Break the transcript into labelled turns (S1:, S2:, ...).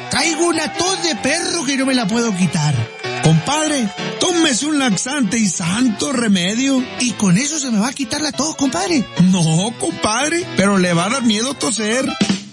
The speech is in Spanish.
S1: Traigo una tos de perro que no me la puedo quitar. Compadre, tómese un laxante y santo remedio. ¿Y con eso se me va a quitar la tos, compadre? No, compadre, pero le va a dar miedo toser.